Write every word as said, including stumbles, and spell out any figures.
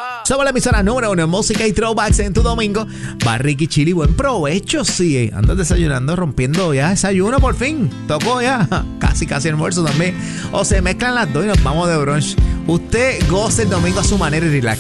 Somos la emisora número uno en música y throwbacks en tu domingo. Va Ricky Chili, buen provecho, sí. Andas desayunando, rompiendo ya desayuno por fin. Tocó ya, casi casi almuerzo también. O se mezclan las dos y nos vamos de brunch. Usted goce el domingo a su manera y relax.